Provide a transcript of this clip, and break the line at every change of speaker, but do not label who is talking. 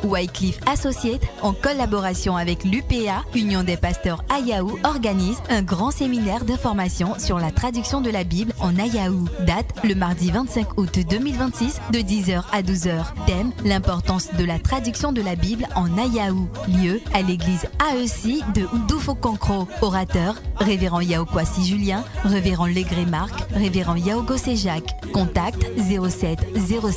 Wycliffe Associates, en collaboration avec l'UPA, Union des pasteurs Ayahu, organise un grand séminaire d'information sur la traduction de la Bible en Ayahu. Date le mardi 25 août 2026 de 10h à 12h. Thème l'importance de la traduction de la Bible en Ayahu. Lieu à l'église AEC de Oudoufokonkro. Orateur Révérend Yao Kwasi Julien, Révérend Legré Marc, Révérend Yao Gossé Jacques. Contact 07 07